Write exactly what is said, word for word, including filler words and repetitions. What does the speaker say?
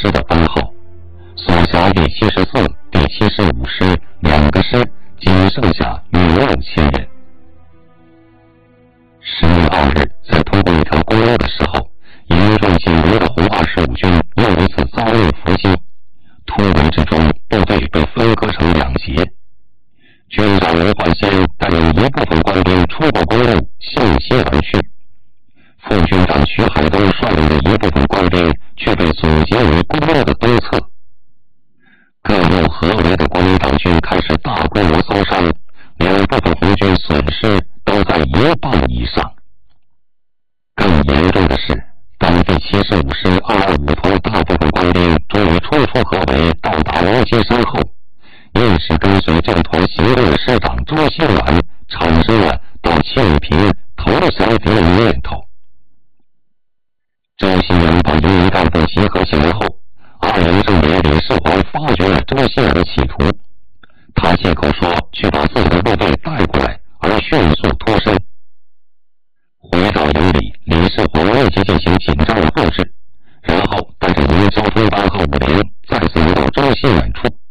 师的番号，所辖第七十四、第七十五师两个师仅剩下约六千人。十月二日，在通过一条公路的时候，严重紧锣的红二十五军又一次遭遇伏击，突围之中，部队被分割成两截。军长刘焕先带领一部分官兵出过公路，向西而去。副军长徐海东率领的一部分官兵却被阻截于公路的东侧。各路合围的国民党军开始大规模搜伤，两部分红军损失都在一半以上。更严重的是，当第七十五师二二五团大部分官兵终于冲出合围，到达无锡山后，硬是跟随这团行动的师长周锡远产生了到庆平投降敌人的念头。周锡远把营营干部集合起来后，二营政委李世煌发觉了周锡远的企图，他借口说去把自己的部队带过来，而迅速脱身。回到营里，李世煌立即进行紧张的布置，然后带着营交通班和五连再次移到周锡远处。